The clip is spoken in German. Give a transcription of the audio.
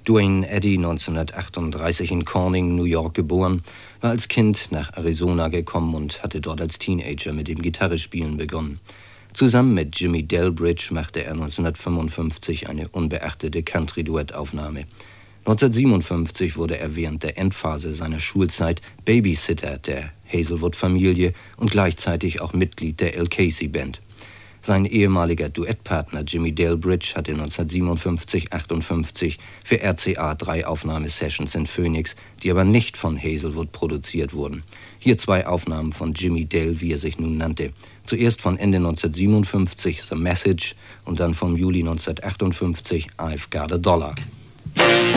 Duane Eddy, 1938 in Corning, New York geboren, war als Kind nach Arizona gekommen und hatte dort als Teenager mit dem Gitarrespielen begonnen. Zusammen mit Jimmy Delbridge machte er 1955 eine unbeachtete Country-Duettaufnahme. 1957 wurde er während der Endphase seiner Schulzeit Babysitter der Hazelwood-Familie und gleichzeitig auch Mitglied der El Casey Band. Sein ehemaliger Duettpartner Jimmy Delbridge hatte 1957/58 für RCA 3 Aufnahmesessions in Phoenix, die aber nicht von Hazelwood produziert wurden. Hier 2 Aufnahmen von Jimmy Dale, wie er sich nun nannte. Zuerst von Ende 1957 The Message und dann vom Juli 1958 I've Got a Dollar.